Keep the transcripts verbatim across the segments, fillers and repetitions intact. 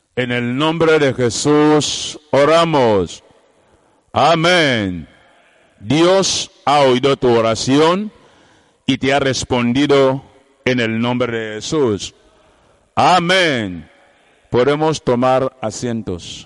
En el nombre de Jesús oramos. Amén. Dios ha oído tu oración y te ha respondido en el nombre de Jesús. Amén. Podemos tomar asientos.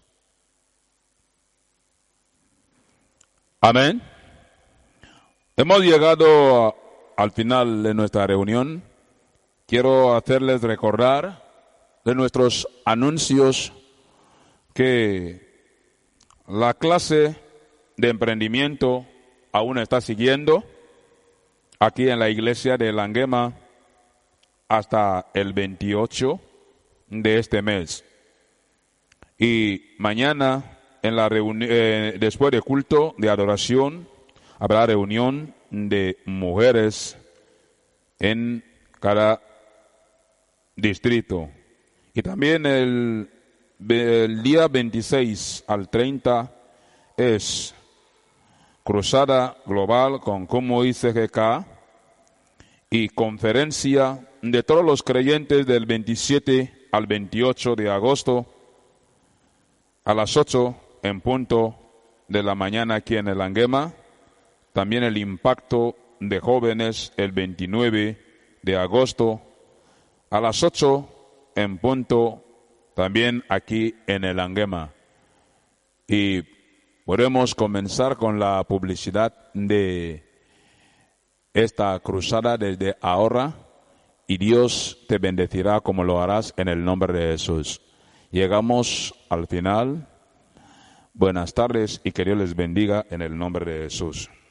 Amén. Hemos llegado a, al final de nuestra reunión. Quiero hacerles recordar de nuestros anuncios que la clase de emprendimiento aún está siguiendo aquí en la iglesia de Langema hasta el veintiocho de este mes. Y mañana, en la reuni- eh, después del culto de adoración, habrá reunión de mujeres en cada distrito. Y también el, el día veintiséis al treinta es cruzada global con Como I C G K y conferencia de todos los creyentes del veintisiete al veintiocho de agosto a las ocho en punto de la mañana aquí en el Langema. También el impacto de jóvenes el veintinueve de agosto a las ocho en punto también aquí en el Langema. Y podemos comenzar con la publicidad de esta cruzada desde ahora y Dios te bendecirá como lo harás en el nombre de Jesús. Llegamos al final. Buenas tardes y que Dios les bendiga en el nombre de Jesús.